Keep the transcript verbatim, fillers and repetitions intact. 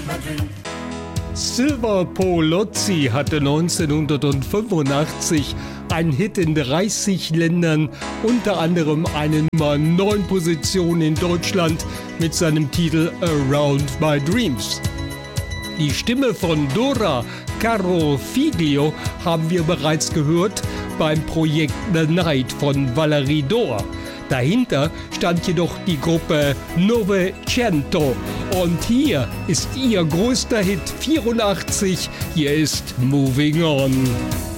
Silver Polozzi hatte neunzehnhundertfünfundachtzig einen Hit in dreißig Ländern, unter anderem eine Nummer neun Position in Deutschland mit seinem Titel Around My Dreams. Die Stimme von Dora Carofiglio haben wir bereits gehört beim Projekt The Night von Valerie Dor. Dahinter stand jedoch die Gruppe Novecento und hier ist ihr größter Hit vierundachtzig. Hier ist Moving On.